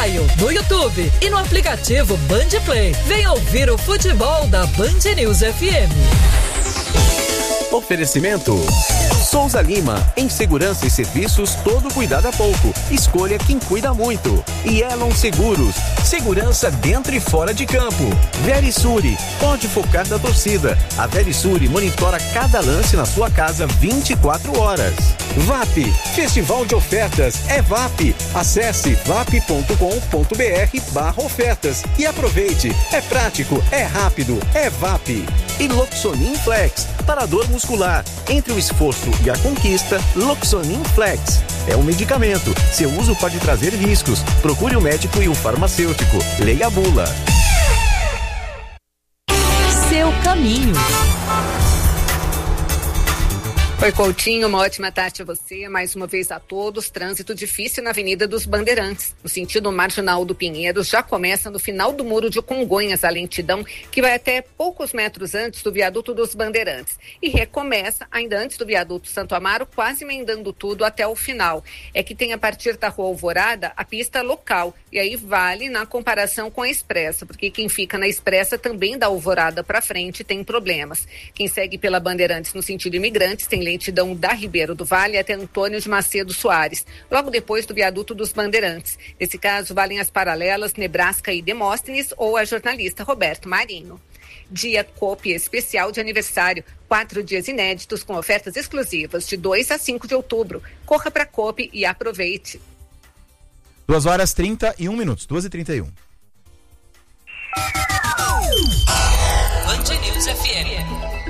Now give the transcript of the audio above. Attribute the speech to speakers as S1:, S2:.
S1: Mobile, no YouTube e no aplicativo Band Play. Venha ouvir o futebol da Band News FM.
S2: Oferecimento Souza Lima, em segurança e serviços, todo cuidado é pouco. Escolha quem cuida muito. E Elon Seguros, segurança dentro e fora de campo. Verisure, pode focar na torcida. A Verisure monitora cada lance na sua casa 24 horas. VAP, Festival de Ofertas é VAP. Acesse vap.com.br/ofertas e aproveite. É prático, é rápido, é VAP. E Loxonin Flex, para dor muscular. Entre o esforço e a conquista, Loxonin Flex. É um medicamento. Seu uso pode trazer riscos. Procure o médico e o farmacêutico. Leia a bula.
S3: Seu caminho.
S4: Oi, Coutinho, uma ótima tarde a você, mais uma vez a todos. Trânsito difícil na Avenida dos Bandeirantes, no sentido marginal do Pinheiros, já começa no final do Muro de Congonhas, a lentidão, que vai até poucos metros antes do viaduto dos Bandeirantes. E recomeça ainda antes do viaduto Santo Amaro, quase emendando tudo até o final. É que tem a partir da Rua Alvorada a pista local, e aí vale na comparação com a Expressa, porque quem fica na Expressa também da Alvorada para frente tem problemas. Quem segue pela Bandeirantes no sentido Imigrantes tem lentidão da Ribeiro do Vale até Antônio de Macedo Soares, logo depois do viaduto dos Bandeirantes. Nesse caso, valem as paralelas Nebraska e Demóstenes ou a jornalista Roberto Marinho. Dia Coop especial de aniversário, 4 dias inéditos com ofertas exclusivas de 2 a 5 de outubro. Corra para Coop e aproveite.
S5: 2h31, 2h31.
S1: Band News FM.